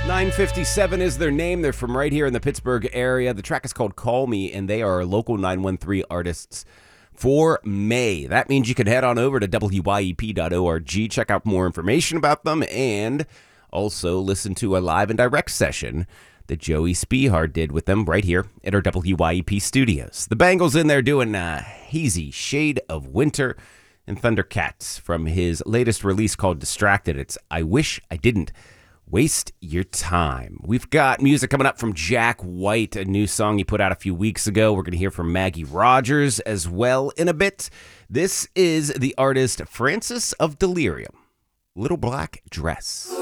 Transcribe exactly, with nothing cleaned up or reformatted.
nine fifty-seven is their name. They're from right here in the Pittsburgh area. The track is called Call Me, and they are local nine one three artists for May. That means you can head on over to W Y E P dot org, check out more information about them, and also listen to a live and direct session that Joey Spihar did with them right here at our W Y E P studios. The Bangles in there doing uh, Hazy Shade of Winter, and Thundercats from his latest release called Distracted. It's I Wish I Didn't Waste Your Time. We've got music coming up from Jack White, a new song he put out a few weeks ago. We're going to hear from Maggie Rogers as well in a bit. This is the artist Francis of Delirium, Little Black Dress.